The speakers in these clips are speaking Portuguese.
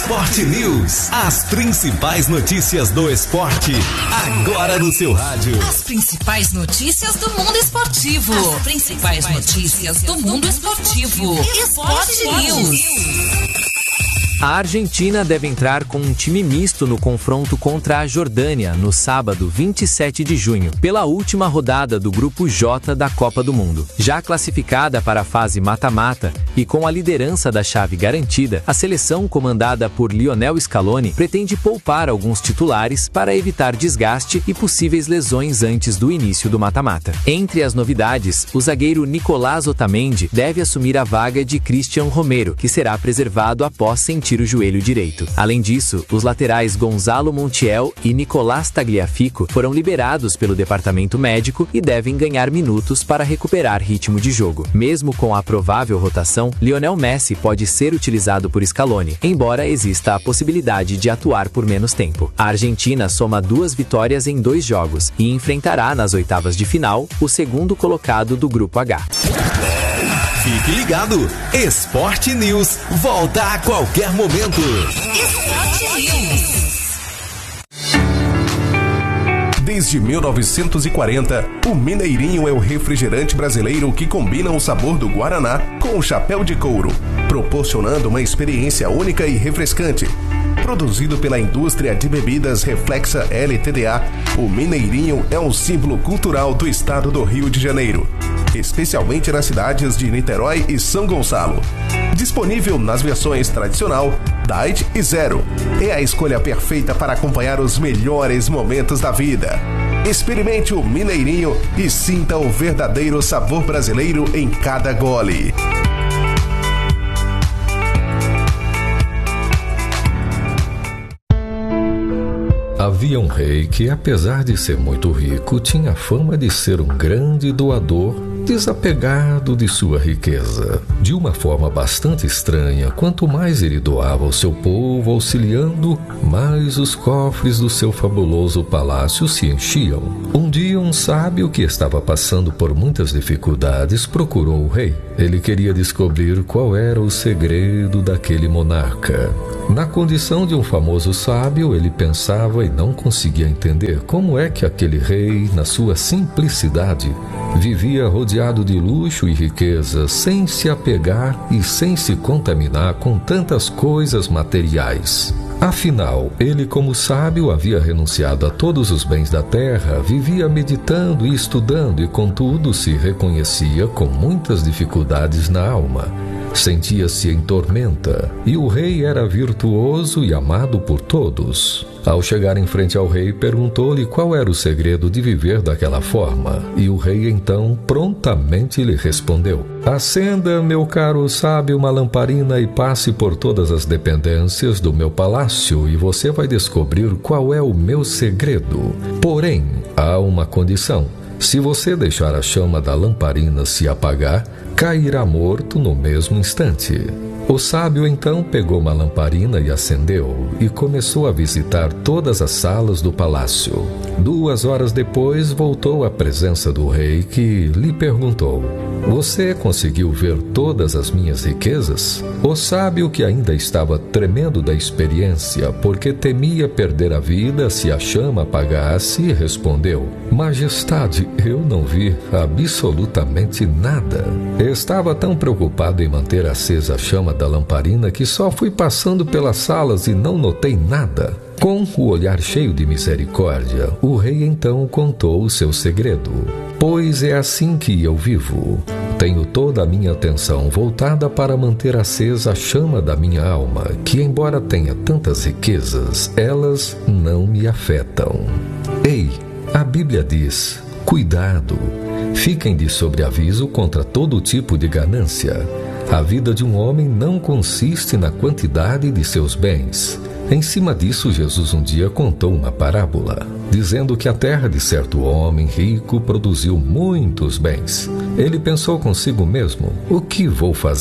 Esporte News. As principais notícias do esporte, agora no seu rádio. As principais notícias do mundo esportivo. As principais notícias do mundo esportivo. Esporte News. A Argentina deve entrar com um time misto no confronto contra a Jordânia no sábado 27 de junho, pela última rodada do Grupo J da Copa do Mundo. Já classificada para a fase mata-mata e com a liderança da chave garantida, a seleção comandada por Lionel Scaloni pretende poupar alguns titulares para evitar desgaste e possíveis lesões antes do início do mata-mata. Entre as novidades, o zagueiro Nicolás Otamendi deve assumir a vaga de Cristian Romero, que será preservado após sentir o joelho direito. Além disso, os laterais Gonzalo Montiel e Nicolás Tagliafico foram liberados pelo departamento médico e devem ganhar minutos para recuperar ritmo de jogo. Mesmo com a provável rotação, Lionel Messi pode ser utilizado por Scaloni, embora exista a possibilidade de atuar por menos tempo. A Argentina soma 2 vitórias em 2 jogos e enfrentará nas oitavas de final o segundo colocado do Grupo H. Fique ligado, Esporte News volta a qualquer momento. Esporte News. Desde 1940, o Mineirinho é o refrigerante brasileiro que combina o sabor do Guaraná com o chapéu de couro, proporcionando uma experiência única e refrescante. Produzido pela indústria de bebidas Reflexa LTDA, o Mineirinho é um símbolo cultural do estado do Rio de Janeiro, especialmente nas cidades de Niterói e São Gonçalo. Disponível nas versões tradicional, Diet e Zero. É a escolha perfeita para acompanhar os melhores momentos da vida. Experimente o Mineirinho e sinta o verdadeiro sabor brasileiro em cada gole. Havia um rei que, apesar de ser muito rico, tinha fama de ser um grande doador, desapegado de sua riqueza. De uma forma bastante estranha, quanto mais ele doava ao seu povo, auxiliando, mais os cofres do seu fabuloso palácio se enchiam. Um dia, um sábio que estava passando por muitas dificuldades procurou o rei. Ele queria descobrir qual era o segredo daquele monarca. Na condição de um famoso sábio, ele pensava e não conseguia entender como é que aquele rei, na sua simplicidade, vivia rodeado de luxo e riqueza, sem se apegar e sem se contaminar com tantas coisas materiais. Afinal, ele, como sábio, havia renunciado a todos os bens da terra, vivia meditando e estudando e, contudo, se reconhecia com muitas dificuldades na alma. Sentia-se em tormenta, e o rei era virtuoso e amado por todos. Ao chegar em frente ao rei, perguntou-lhe qual era o segredo de viver daquela forma, e o rei então prontamente lhe respondeu: acenda, meu caro sábio, uma lamparina e passe por todas as dependências do meu palácio, e você vai descobrir qual é o meu segredo. Porém, há uma condição: se você deixar a chama da lamparina se apagar, cairá morto no mesmo instante. O sábio então pegou uma lamparina e acendeu, e começou a visitar todas as salas do palácio. 2 horas depois, voltou à presença do rei, que lhe perguntou: você conseguiu ver todas as minhas riquezas? O sábio, que ainda estava tremendo da experiência, porque temia perder a vida se a chama apagasse, respondeu: majestade, eu não vi absolutamente nada. Estava tão preocupado em manter acesa a chama da lamparina que só fui passando pelas salas e não notei nada. Com o olhar cheio de misericórdia, o rei então contou o seu segredo. Pois é assim que eu vivo. Tenho toda a minha atenção voltada para manter acesa a chama da minha alma, que, embora tenha tantas riquezas, elas não me afetam. Ei, a Bíblia diz: cuidado, fiquem de sobreaviso contra todo tipo de ganância. A vida de um homem não consiste na quantidade de seus bens. Em cima disso, Jesus um dia contou uma parábola, dizendo que a terra de certo homem rico produziu muitos bens. Ele pensou consigo mesmo: o que vou fazer?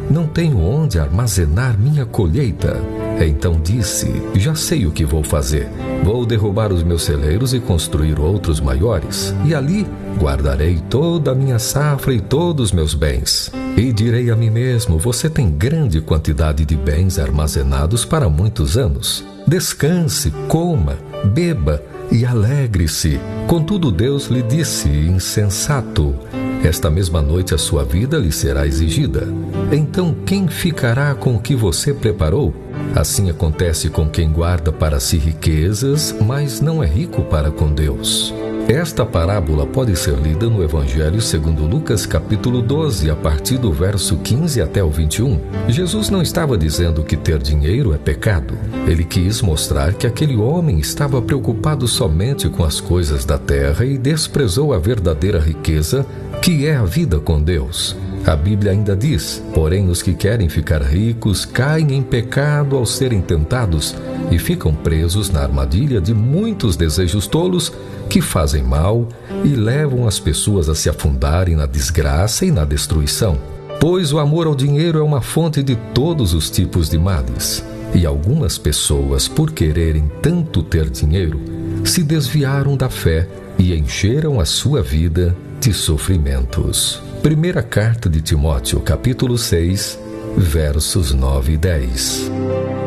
não tenho onde armazenar minha colheita. Então disse: já sei o que vou fazer. Vou derrubar os meus celeiros e construir outros maiores, e ali guardarei toda a minha safra e todos os meus bens. E direi a mim mesmo: você tem grande quantidade de bens armazenados para muitos anos. Descanse, coma, beba e alegre-se. Contudo, Deus lhe disse: insensato, esta mesma noite a sua vida lhe será exigida. Então quem ficará com o que você preparou? Assim acontece com quem guarda para si riquezas, mas não é rico para com Deus. Esta parábola pode ser lida no Evangelho segundo Lucas, capítulo 12, a partir do verso 15 até o 21. Jesus não estava dizendo que ter dinheiro é pecado. Ele quis mostrar que aquele homem estava preocupado somente com as coisas da terra e desprezou a verdadeira riqueza, que é a vida com Deus. A Bíblia ainda diz: porém os que querem ficar ricos caem em pecado ao serem tentados e ficam presos na armadilha de muitos desejos tolos que fazem mal e levam as pessoas a se afundarem na desgraça e na destruição. Pois o amor ao dinheiro é uma fonte de todos os tipos de males. E algumas pessoas, por quererem tanto ter dinheiro, se desviaram da fé e encheram a sua vida de sofrimentos. Primeira carta de Timóteo, capítulo 6, versos 9 e 10.